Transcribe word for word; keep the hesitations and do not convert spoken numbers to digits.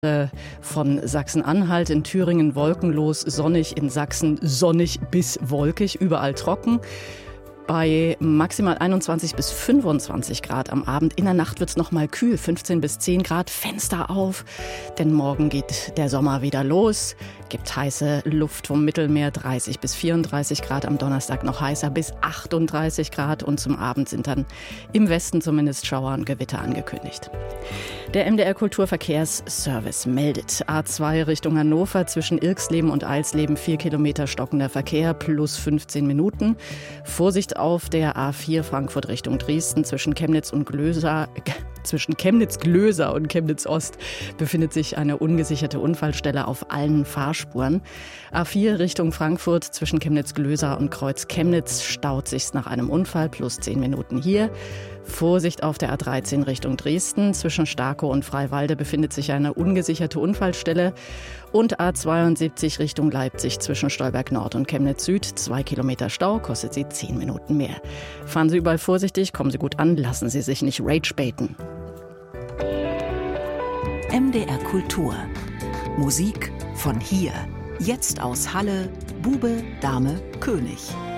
Von Sachsen-Anhalt in Thüringen wolkenlos, sonnig, in Sachsen sonnig bis wolkig, überall trocken. Bei maximal einundzwanzig bis fünfundzwanzig Grad am Abend. In der Nacht wird es noch mal kühl, fünfzehn bis zehn Grad, Fenster auf. Denn morgen geht der Sommer wieder los. Gibt heiße Luft vom Mittelmeer, dreißig bis vierunddreißig Grad. Am Donnerstag noch heißer bis achtunddreißig Grad. Und zum Abend sind dann im Westen zumindest Schauer und Gewitter angekündigt. Der M D R Kulturverkehrsservice meldet A zwei Richtung Hannover zwischen Irxleben und Eilsleben vier Kilometer stockender Verkehr plus fünfzehn Minuten. Vorsicht auf der A vier Frankfurt Richtung Dresden zwischen Chemnitz und Glöser, zwischen Chemnitz-Glöser und Chemnitz-Ost befindet sich eine ungesicherte Unfallstelle auf allen Fahrspuren. A vier Richtung Frankfurt zwischen Chemnitz-Glöser und Kreuz Chemnitz staut sich's nach einem Unfall plus zehn Minuten hier. Vorsicht auf der A dreizehn Richtung Dresden. Zwischen Starkow und Freiwalde befindet sich eine ungesicherte Unfallstelle. Und A zweiundsiebzig Richtung Leipzig zwischen Stolberg Nord und Chemnitz Süd. Zwei Kilometer Stau, kostet Sie zehn Minuten mehr. Fahren Sie überall vorsichtig, kommen Sie gut an, lassen Sie sich nicht ragebaiten. M D R Kultur. Musik von hier. Jetzt aus Halle, Bube, Dame, König.